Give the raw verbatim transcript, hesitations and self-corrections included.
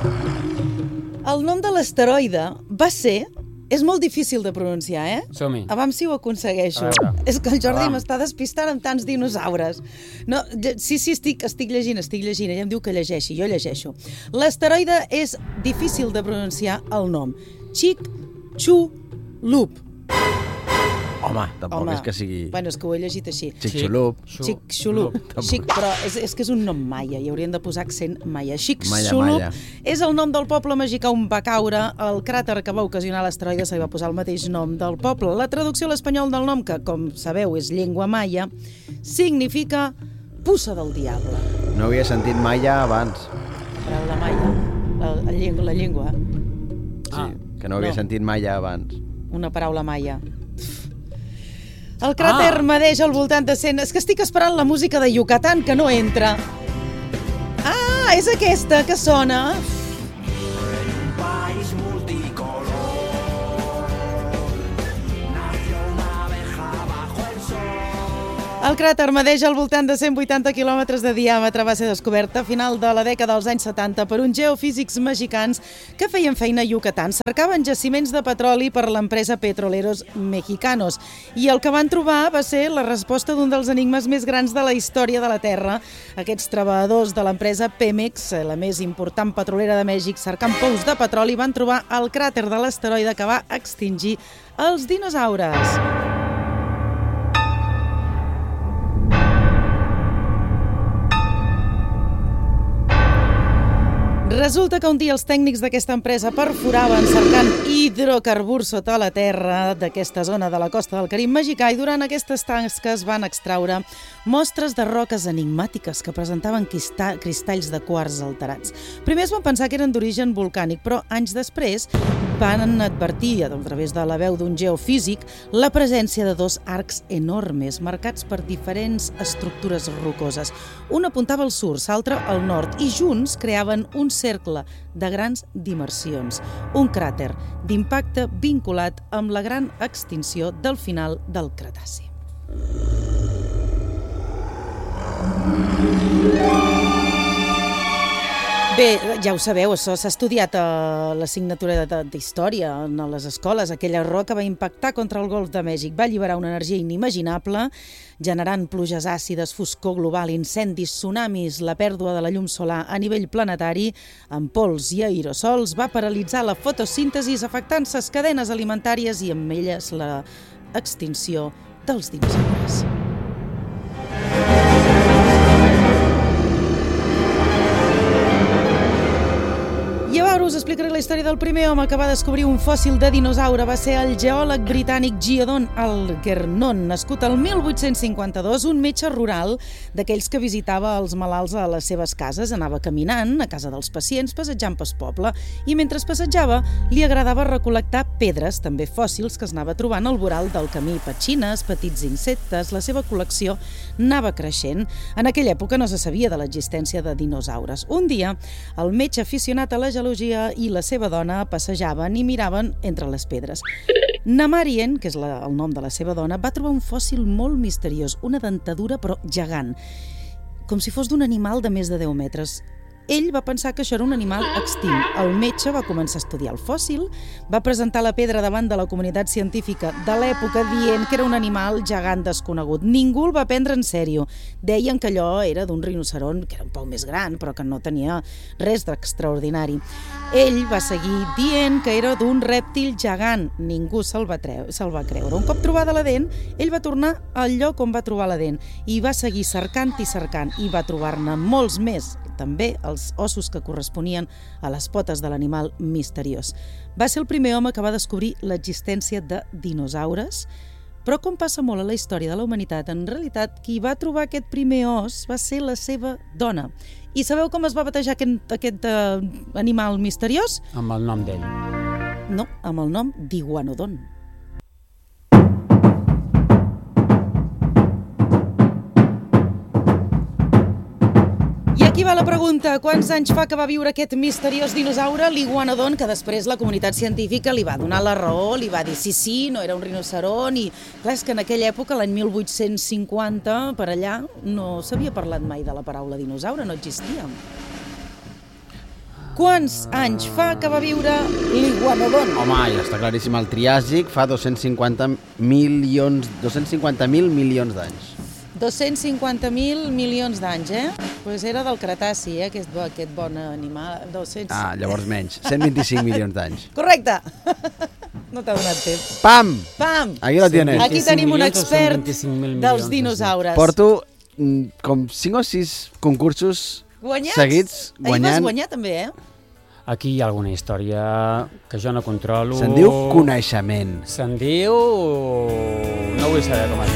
El nom de l'asteroide va ser... És molt difícil de pronunciar, eh? Som-hi. Abans si ho aconsegueixo. És que el Jordi m'està despistant amb tants dinosaures. No, sí, sí, estic, estic llegint, estic llegint. Ella em diu que llegeixi, jo llegeixo. L'asteroide és difícil de pronunciar el nom. Chicxulub. Home, tampoc Home. és que sigui... Bueno, és que ho he llegit així. Chicxulub. Chicxulub. Xic, però és, és que és un nom maia, i haurien de posar accent maia. Maia, Chicxulub maia. és el nom del poble mexicà on va caure. El cràter que va ocasionar l'asteroide se li va posar el mateix nom del poble. La traducció a l'espanyol del nom, que com sabeu és llengua maia, significa puça del diable. No havia sentit maia abans. Paraula maia, la, la, llengua, la llengua. Sí, que no havia No. sentit maia abans. Una paraula maia. El cràter ah. medeix al voltant de cent... És que estic esperant la música de Yucatán, que no entra. Ah, és aquesta que sona. El cràter medeix al voltant de cent vuitanta quilòmetres de diàmetre. Va ser descobert a final de la dècada dels anys setanta per uns geofísics mexicans que feien feina a Yucatán. Cercaven jaciments de petroli per l'empresa Petroleros Mexicanos. I el que van trobar va ser la resposta d'un dels enigmes més grans de la història de la Terra. Aquests treballadors de l'empresa Pemex, la més important petrolera de Mèxic, cercant pous de petroli, van trobar el cràter de l'asteroide que va extingir els dinosaures. Resulta que un dia els tècnics d'aquesta empresa perforaven cercant hidrocarburs sota la terra d'aquesta zona de la costa del Carib mexicà i durant aquestes tasques van extraure mostres de roques enigmàtiques que presentaven cristalls de quars alterats. Primer es van pensar que eren d'origen volcànic, però anys després van advertir, a través de la veu d'un geofísic, la presència de dos arcs enormes marcats per diferents estructures rocoses. Un apuntava al sud, l'altre al nord, i junts creaven un cercle de grans dimensions, un cràter d'impacte vinculat amb la gran extinció del final del Cretaci. Bé, ja ho sabeu, això s'ha estudiat a l'assignatura d'història en les escoles. Aquella roca va impactar contra el Golf de Mèxic, va alliberar una energia inimaginable, generant pluges àcides, foscor global, incendis, tsunamis, la pèrdua de la llum solar a nivell planetari, amb pols i aerosols, va paralitzar la fotosíntesi, afectant les cadenes alimentàries i amb elles la extinció dels dinosaures. I ara us explicaré la història del primer home que va descobrir un fòssil de dinosaure. Va ser el geòleg britànic Gideon Algernon, nascut el mil vuit-cents cinquanta-dos, un metge rural d'aquells que visitava els malalts a les seves cases. Anava caminant a casa dels pacients, passejant pel poble, i mentre passejava li agradava recol·lectar pedres, també fòssils, que es anava trobant al voral del camí. Petxines, petits insectes, la seva col·lecció anava creixent. En aquella època no se sabia de l'existència de dinosaures. Un dia, el metge aficionat a la geologia i la seva dona passejaven i miraven entre les pedres. Namarien, que és la, el nom de la seva dona, va trobar un fòssil molt misteriós, una dentadura però gegant, com si fos d'un animal de més de deu metres. Ell va pensar que això era un animal extint. El metge va començar a estudiar el fòssil, va presentar la pedra davant de la comunitat científica de l'època dient que era un animal gegant desconegut. Ningú el va prendre en sèrio. Deien que allò era d'un rinoceront, que era un poc més gran, però que no tenia res d'extraordinari. Ell va seguir dient que era d'un rèptil gegant. Ningú se'l va, se va creure. Un cop trobada la dent, ell va tornar al lloc on va trobar la dent i va seguir cercant i cercant i va trobar-ne molts més, també els ossos que corresponien a les potes de l'animal misteriós. Va ser el primer home que va descobrir l'existència de dinosaures, però com passa molt a la història de la humanitat, en realitat qui va trobar aquest primer os va ser la seva dona. I sabeu com es va batejar aquest, aquest uh, animal misteriós? Amb el nom d'ell. No, amb el nom d'Iguanodon. I aquí va la pregunta, quants anys fa que va viure aquest misteriós dinosaure, l'Iguanodon, que després la comunitat científica li va donar la raó, li va dir sí, sí, no era un rinoceront, i clar, és que en aquella època, l'any mil vuit-cents cinquanta, per allà, no s'havia parlat mai de la paraula dinosaure, no existia. Quants anys fa que va viure l'Iguanodon? Home, ja està claríssim, el Triàsic fa dos-cents cinquanta milions, dos-cents cinquanta mil milions d'anys. dos-cents cinquanta mil milions d'anys, eh? Doncs pues era del Cretaci, eh? Aquest, bo, aquest bon animal. dos-cents... Ah, llavors menys, cent vint-i-cinc milions d'anys. Correcte! No t'ha donat temps. Pam! Pam! Aquí la tienes. Aquí tenim un expert dels dinosaures. Porto mm, com cinc o sis concursos Guanyats? seguits Ahir guanyant. vas guanyar també, eh? Aquí hi ha alguna història que jo no controlo. Se'n diu coneixement. Se'n diu... No vull saber com es